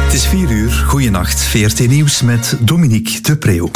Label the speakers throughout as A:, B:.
A: Het is 4:00. Goeienacht. VRT Nieuws met Dominique de Preeuw.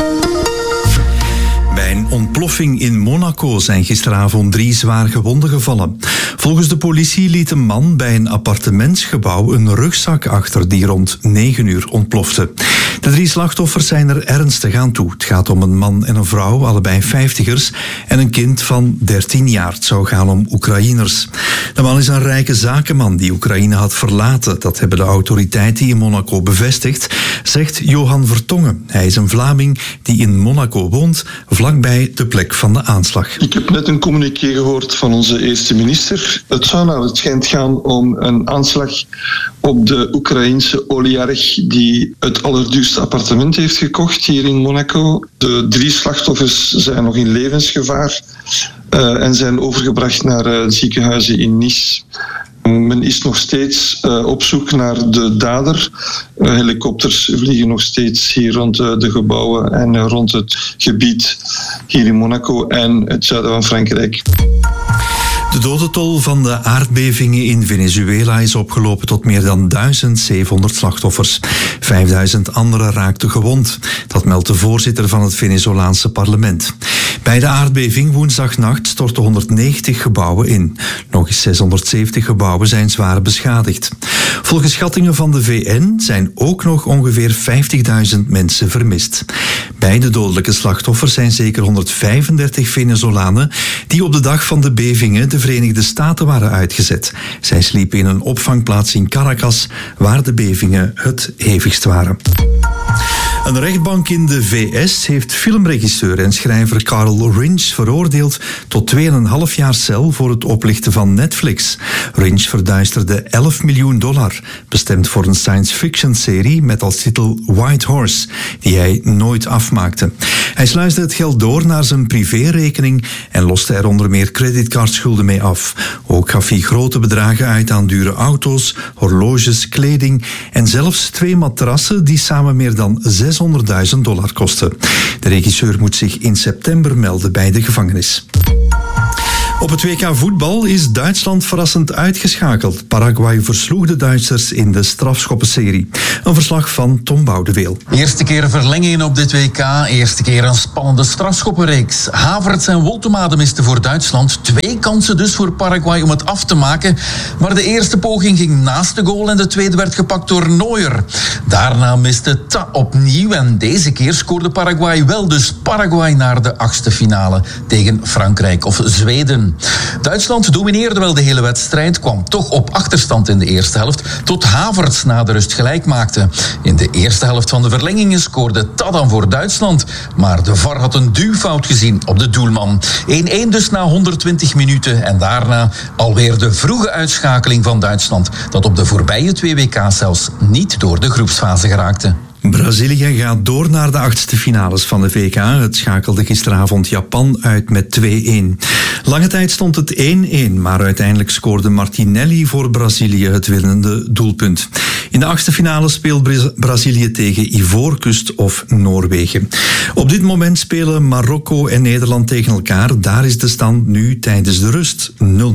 A: Bij een ontploffing in Monaco zijn gisteravond 3 zwaar gewonden gevallen. Volgens de politie liet een man bij een appartementsgebouw een rugzak achter die rond 9:00 ontplofte. De 3 slachtoffers zijn er ernstig aan toe. Het gaat om een man en een vrouw, allebei 50ers, en een kind van 13 jaar. Het zou gaan om Oekraïners. De man is een rijke zakenman die Oekraïne had verlaten. Dat hebben de autoriteiten in Monaco bevestigd, zegt Johan Vertongen. Hij is een Vlaming die in Monaco woont, vlakbij de plek van de aanslag.
B: Ik heb net een communiqué gehoord van onze eerste minister. Het zou naar het schijnt gaan om een aanslag op de Oekraïense oligarch die het allerduurste appartement heeft gekocht hier in Monaco. De 3 slachtoffers zijn nog in levensgevaar en zijn overgebracht naar ziekenhuizen in Nice. Men is nog steeds op zoek naar de dader. Helikopters vliegen nog steeds hier rond de gebouwen en rond het gebied hier in Monaco en het zuiden van Frankrijk.
A: De dodentol van de aardbevingen in Venezuela is opgelopen tot meer dan 1700 slachtoffers. 5000 anderen raakten gewond. Dat meldt de voorzitter van het Venezolaanse parlement. Bij de aardbeving woensdagnacht stortten 190 gebouwen in. Nog eens 670 gebouwen zijn zwaar beschadigd. Volgens schattingen van de VN zijn ook nog ongeveer 50.000 mensen vermist. Bij de dodelijke slachtoffers zijn zeker 135 Venezolanen die op de dag van de bevingen de Verenigde Staten waren uitgezet. Zij sliepen in een opvangplaats in Caracas, waar de bevingen het hevigst waren. Een rechtbank in de VS heeft filmregisseur en schrijver Carl Rinch veroordeeld tot 2,5 jaar cel voor het oplichten van Netflix. Rinch verduisterde $11 miljoen, bestemd voor een science-fiction-serie met als titel White Horse, die hij nooit afmaakte. Hij sluisde het geld door naar zijn privérekening en loste er onder meer creditcardschulden mee af. Ook gaf hij grote bedragen uit aan dure auto's, horloges, kleding en zelfs 2 matrassen die samen meer dan $600.000 kosten. De regisseur moet zich in september melden bij de gevangenis. Op het WK voetbal is Duitsland verrassend uitgeschakeld. Paraguay versloeg de Duitsers in de strafschoppenserie. Een verslag van Tom Boudeweel.
C: Eerste keer verlengingen op dit WK, eerste keer een spannende strafschoppenreeks. Havertz en Woltemade misten voor Duitsland. 2 kansen dus voor Paraguay om het af te maken. Maar de eerste poging ging naast de goal en de tweede werd gepakt door Neuer. Daarna miste Ta opnieuw en deze keer scoorde Paraguay wel. Dus Paraguay naar de 8e finale tegen Frankrijk of Zweden. Duitsland domineerde wel de hele wedstrijd, kwam toch op achterstand in de eerste helft, tot Havertz na de rust gelijk maakte. In de eerste helft van de verlengingen scoorde Tadam voor Duitsland, maar de VAR had een duwfout gezien op de doelman. 1-1 dus na 120 minuten en daarna alweer de vroege uitschakeling van Duitsland, dat op de voorbije 2 WK's zelfs niet door de groepsfase geraakte.
A: Brazilië gaat door naar de 8e finales van de WK. Het schakelde gisteravond Japan uit met 2-1. Lange tijd stond het 1-1, maar uiteindelijk scoorde Martinelli voor Brazilië het winnende doelpunt. In de 8e finale speelt Brazilië tegen Ivoorkust of Noorwegen. Op dit moment spelen Marokko en Nederland tegen elkaar. Daar is de stand nu tijdens de rust 0-0.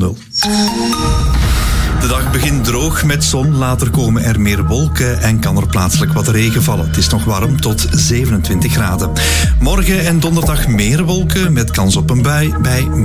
A: De dag begint droog met zon, later komen er meer wolken en kan er plaatselijk wat regen vallen. Het is nog warm tot 27 graden. Morgen en donderdag meer wolken met kans op een bui bij